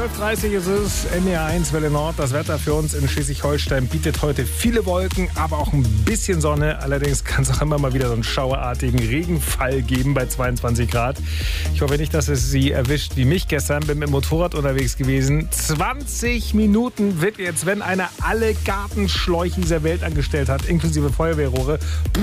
12.30 Uhr ist es, NDR 1 Welle Nord. Das Wetter für uns in Schleswig-Holstein bietet heute viele Wolken, aber auch ein bisschen Sonne. Allerdings kann es auch immer mal wieder so einen schauerartigen Regenfall geben bei 22 Grad. Ich hoffe nicht, dass es Sie erwischt wie mich gestern. Bin mit dem Motorrad unterwegs gewesen. 20 Minuten wird jetzt, wenn einer alle Gartenschläuche dieser Welt angestellt hat, inklusive Feuerwehrrohre.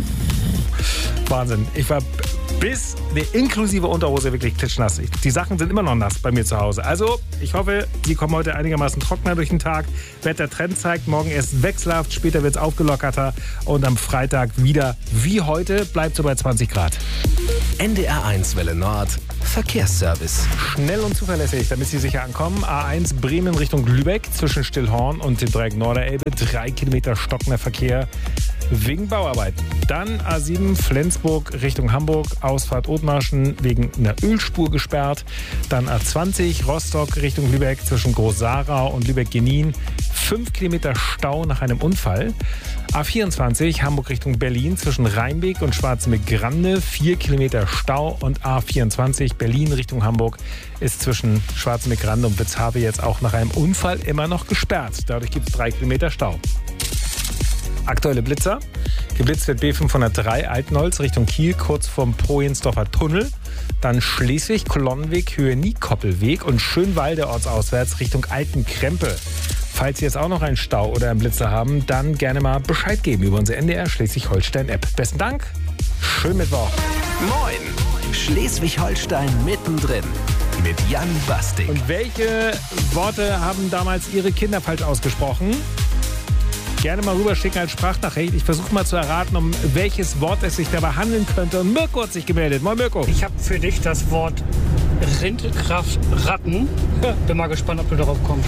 Wahnsinn. Ich war inklusive Unterhose wirklich klitschnass. Die Sachen sind immer noch nass bei mir zu Hause. Also, ich hoffe, Sie kommen heute einigermaßen trockener durch den Tag. Wettertrend zeigt, morgen erst wechselhaft, später wird es aufgelockerter und am Freitag wieder wie heute bleibt so bei 20 Grad. NDR 1 Welle Nord, Verkehrsservice. Schnell und zuverlässig, damit Sie sicher ankommen. A1 Bremen Richtung Lübeck zwischen Stillhorn und dem Dreieck Norderelbe. 3 Kilometer stockender Verkehr wegen Bauarbeiten. Dann A7 Flensburg Richtung Hamburg, Ausfahrt Othmarschen wegen einer Ölspur gesperrt. Dann A20 Rostock Richtung Lübeck zwischen Groß-Sarau und Lübeck-Genin. 5 Kilometer Stau nach einem Unfall. A24 Hamburg Richtung Berlin zwischen Rheinbeek und Schwarzenbeck-Grande. 4 Kilometer Stau. Und A24 Berlin Richtung Hamburg ist zwischen Schwarzenbeck-Grande und Witzhabe jetzt auch nach einem Unfall immer noch gesperrt. Dadurch gibt es 3 Kilometer Stau. Aktuelle Blitzer. Geblitzt wird B503 Altenholz Richtung Kiel, kurz vorm Projensdorfer Tunnel. Dann Schleswig, Kolonnenweg, Höhe Niekoppelweg und Schönwalde ortsauswärts Richtung Altenkrempe. Falls Sie jetzt auch noch einen Stau oder einen Blitzer haben, dann gerne mal Bescheid geben über unsere NDR Schleswig-Holstein-App. Besten Dank, schönen Mittwoch. Moin, Schleswig-Holstein mittendrin mit Jan Bastik. Und welche Worte haben damals Ihre Kinder falsch ausgesprochen? Gerne mal rüberschicken als Sprachnachricht. Ich versuche mal zu erraten, um welches Wort es sich dabei handeln könnte. Und Mirko hat sich gemeldet. Moin Mirko. Ich habe für dich das Wort Windkraftratten. Bin mal gespannt, ob du darauf kommst.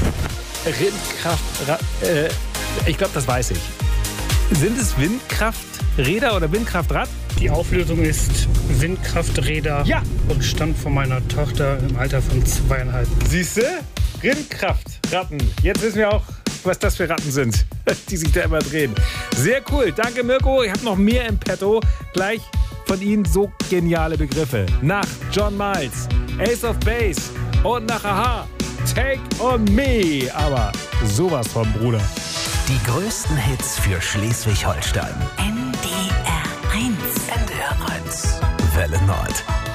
Ich glaube, das weiß ich. Sind es Windkrafträder oder Windkraftrad? Die Auflösung ist Windkrafträder. Ja. Und stammt von meiner Tochter im Alter von 2,5. Siehst du? Windkraftratten. Jetzt wissen wir auch, was das für Ratten sind, die sich da immer drehen. Sehr cool. Danke, Mirko. Ich habe noch mehr im Petto. Gleich von Ihnen so geniale Begriffe. Nach John Miles, Ace of Base und nach Aha, Take on Me. Aber sowas von Bruder. Die größten Hits für Schleswig-Holstein. NDR 1. NDR 1 Welle Nord.